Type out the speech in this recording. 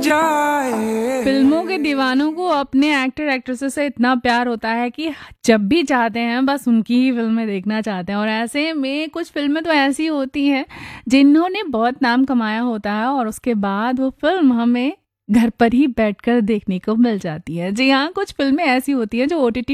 जाए। फिल्मों के दीवानों को अपने एक्टर एक्ट्रेसेस से इतना प्यार होता है कि जब भी चाहते हैं बस उनकी ही फिल्में देखना चाहते हैं। और ऐसे में कुछ फिल्में तो ऐसी होती हैं जिन्होंने बहुत नाम कमाया होता है और उसके बाद वो फिल्म हमें घर पर ही बैठकर देखने को मिल जाती है। जी हाँ, कुछ फिल्में ऐसी होती हैं जो ओटीटी